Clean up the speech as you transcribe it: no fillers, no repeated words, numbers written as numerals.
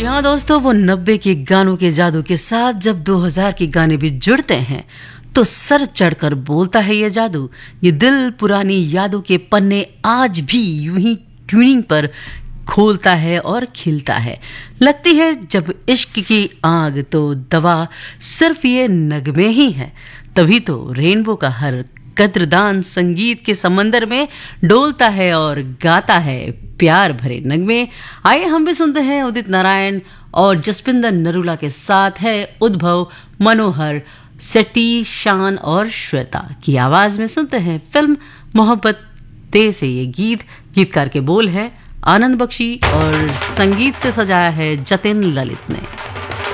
जी हाँ दोस्तों, वो 90 के गानों के जादू के साथ जब 2000 के गाने भी जुड़ते हैं तो सर चढ़कर बोलता है ये जादू। ये दिल पुरानी यादों के पन्ने आज भी यूं ही ट्यूनिंग पर खोलता है और खिलता है। लगती है जब इश्क की आग तो दवा सिर्फ ये नगमे ही है। तभी तो रेनबो का हर कद्रदान संगीत के समंदर में डोलता है और गाता है प्यार भरे नगमे। आइए हम भी सुनते हैं उदित नारायण और जसपिंदर नरूला के साथ है उद्भव, मनोहर सेट्टी, शान और श्वेता की आवाज में सुनते हैं फिल्म मोहब्बत ते से ये गीत। गीतकार के बोल है आनंद बख्शी और संगीत से सजाया है जतिन ललित ने।